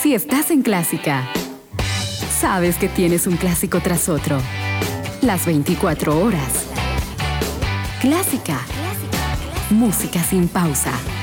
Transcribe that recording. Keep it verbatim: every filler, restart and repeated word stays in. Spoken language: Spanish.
Si estás en Clásica, sabes que tienes un clásico tras otro. Las veinticuatro horas. Clásica. Música sin pausa.